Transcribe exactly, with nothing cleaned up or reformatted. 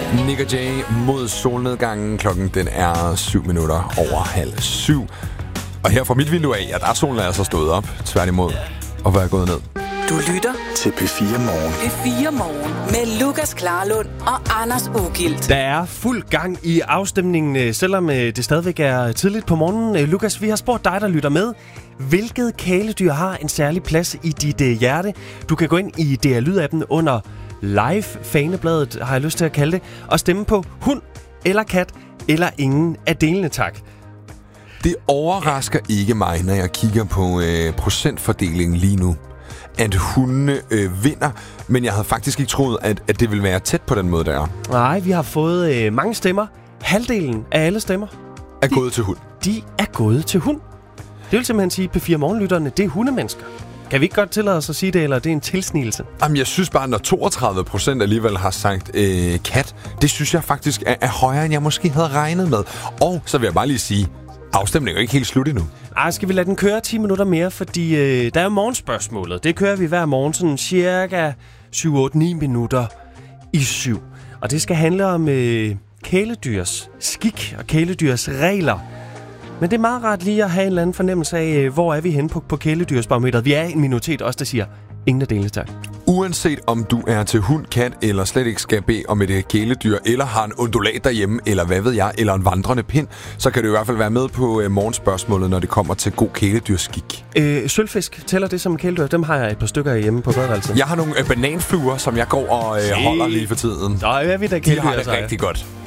Nick og Jay mod solnedgangen. Klokken den er syv minutter over halv syv. Og her fra mit vindue af, ja, der er solen altså stået op, tværtimod, og hvad er gået ned. Du lytter til P fire Morgen. P fire Morgen med Lukas Klarlund og Anders Ugilt. Der er fuld gang i afstemningen, selvom det stadigvæk er tidligt på morgenen. Lukas, vi har spurgt dig, der lytter med. Hvilket kæledyr har en særlig plads i dit uh, hjerte? Du kan gå ind i D R Lyd-appen under Live-fanebladet, har jeg lyst til at kalde det, og stemme på hund eller kat eller ingen af delene, tak. Det overrasker ikke mig, når jeg kigger på øh, procentfordelingen lige nu, at hundene øh, vinder, men jeg havde faktisk ikke troet, at, at det ville være tæt på den måde, der er. Nej, vi har fået øh, mange stemmer. Halvdelen af alle stemmer er de, gået til hund. De er gået til hund. Det vil simpelthen sige, at P fire Morgenlytterne, det er hundemennesker. Kan vi ikke godt tillade os at sige det, eller det er en tilsnigelse? Jamen, jeg synes bare, når toogtredive procent alligevel har sagt øh, kat, det synes jeg faktisk er, er højere, end jeg måske havde regnet med. Og så vil jeg bare lige sige, afstemningen er ikke helt slut endnu. Ej, skal vi lade den køre ti minutter mere, fordi øh, der er jo morgenspørgsmålet. Det kører vi hver morgen sådan cirka syv otte ni minutter i syv. Og det skal handle om øh, kæledyrs skik og kæledyrs regler. Men det er meget rart lige at have en eller anden fornemmelse af, øh, hvor er vi henne på, på kæledyrsbarometeret. Vi er en minoritet også, der siger ingen af delene, tak. Uanset om du er til hund, kat, eller slet ikke skal bede om et kæledyr, eller har en undulat derhjemme, eller hvad ved jeg, eller en vandrende pind, så kan du i hvert fald være med på øh, morgenspørgsmålet, når det kommer til god kæledyrskik. Øh, sølvfisk, tæller det som en kæledyr? Dem har jeg et par stykker hjemme på badeværelset. Jeg har nogle øh, bananfluer, som jeg går og øh, holder lige for tiden. Så er vi da kæledyr. De har det rigtig godt.